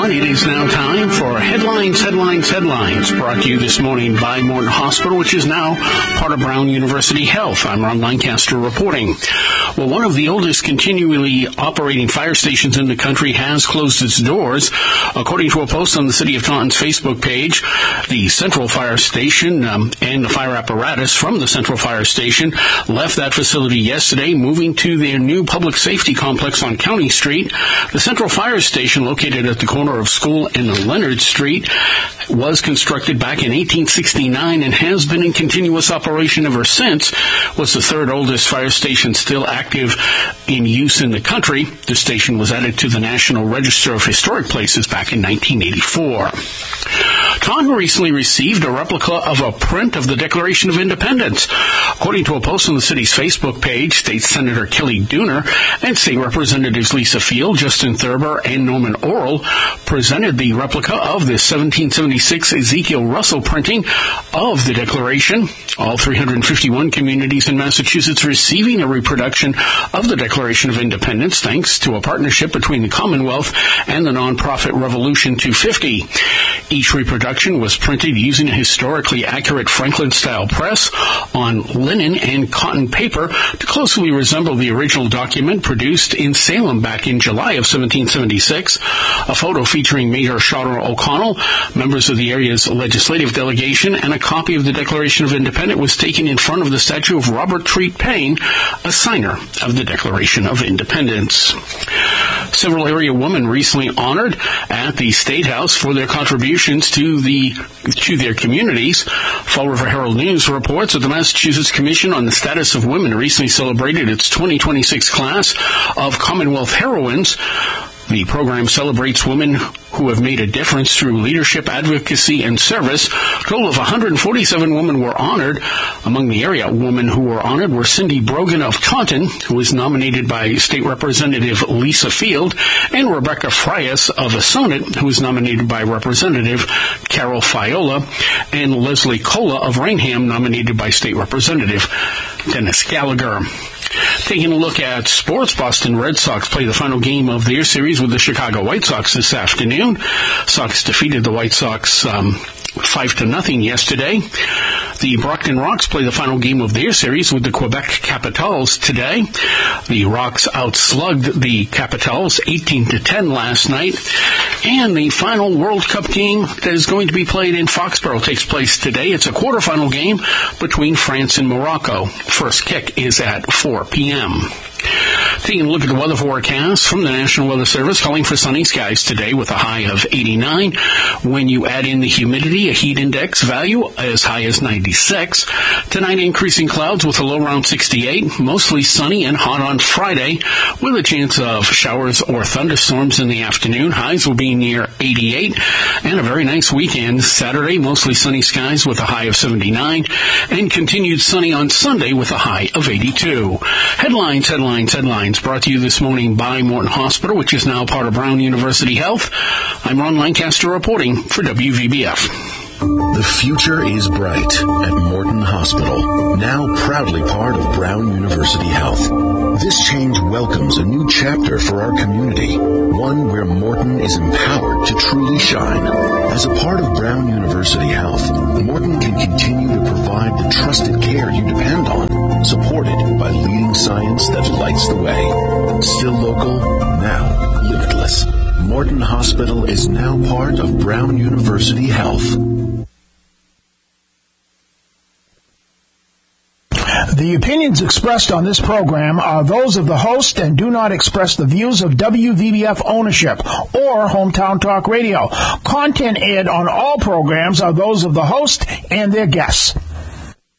everyone. It is now time for Headlines, brought to you this morning by Morton Hospital, which is now part of Brown University Health. I'm Ron Lancaster reporting. Well, one of the oldest continually operating fire stations in the country has closed its doors. According to a post on the City of Taunton's Facebook page, the Central Fire Station and the fire apparatus from the Central Fire Station left that facility yesterday, moving to their new public safety complex on County Street. The Central Fire Station, located at the corner of School and Leonard Street, was constructed back in 1869 and has been in continuous operation ever since. Was the third oldest fire station still active in use in the country. The station was added to the National Register of Historic Places back in 1984. Taunton recently received a replica of a print of the Declaration of Independence. According to a post on the city's Facebook page, State Senator Kelly Dooner and State Representatives Lisa Field, Justin Thurber, and Norman Orrell presented the replica of the 1776 Ezekiel Russell printing of the Declaration. All 351 communities in Massachusetts receiving a reproduction of the Declaration of Independence, thanks to a partnership between the Commonwealth and the nonprofit Revolution 250. Each reproduction was printed using a historically accurate Franklin-style press on linen and cotton paper to closely resemble the original document produced in Salem back in July of 1776. A photo featuring Major Shawnee O'Connell, members of the area's legislative delegation, and a copy of the Declaration of Independence was taken in front of the statue of Robert Treat Paine, a signer of the Declaration of Independence. Several area women recently honored at the State House for their contributions to their communities. Fall River Herald News reports that the Massachusetts Commission on the Status of Women recently celebrated its 2026 class of Commonwealth Heroines. The program celebrates women who have made a difference through leadership, advocacy, and service. A total of 147 women were honored. Among the area women who were honored were Cindy Brogan of Taunton, who was nominated by State Representative Lisa Field, and Rebecca Frias of Assonet, who was nominated by Representative Carol Fiola, and Leslie Cola of Rainham, nominated by State Representative Dennis Gallagher. Taking a look at sports, Boston Red Sox play the final game of their series with the Chicago White Sox this afternoon. Sox defeated the White Sox 5-0 yesterday. The Brockton Rocks play the final game of their series with the Quebec Capitals today. The Rocks outslugged the Capitals 18-10 last night. And the final World Cup game that is going to be played in Foxborough takes place today. It's a quarterfinal game between France and Morocco. First kick is at 4 p.m. Taking a look at the weather forecast from the National Weather Service, calling for sunny skies today with a high of 89. When you add in the humidity, a heat index value as high as 96. Tonight, increasing clouds with a low around 68. Mostly sunny and hot on Friday with a chance of showers or thunderstorms in the afternoon. Highs will be near 88. And a very nice weekend. Saturday, mostly sunny skies with a high of 79. And continued sunny on Sunday with a high of 82. Headlines, brought to you this morning by Morton Hospital, which is now part of Brown University Health. I'm Ron Lancaster reporting for WVBF. The future is bright at Morton Hospital, now proudly part of Brown University Health. This change welcomes a new chapter for our community, one where Morton is empowered to truly shine. As a part of Brown University Health, Morton can continue to provide the trusted care you depend on, supported by leading science that lights the way. Still local, now limitless. Morton Hospital is now part of Brown University Health. The opinions expressed on this program are those of the host and do not express the views of WVBF ownership or Hometown Talk Radio. Content aired on all programs are those of the host and their guests.